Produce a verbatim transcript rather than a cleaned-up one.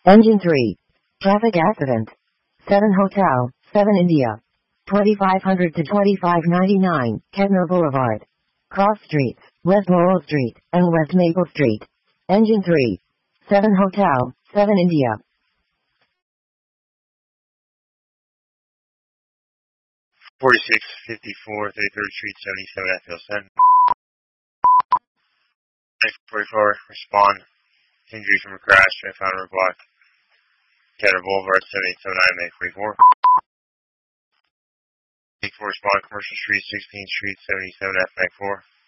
Engine three. Traffic accident. seven Hotel, seven India. twenty-five hundred to twenty-five ninety-nine, Kettner Boulevard. Cross Streets, West Laurel Street, and West Maple Street. Engine three. seven Hotel, seven India. forty-six fifty-four thirty-third Street, seventy-seven F L Sen. forty-four, respond. Injury from a crash, I found a block. Kettner Boulevard, seventy-eight seventy-nine, May forty-four. eight four, respond, Commercial Street, sixteenth Street, seventy-seven F, May four.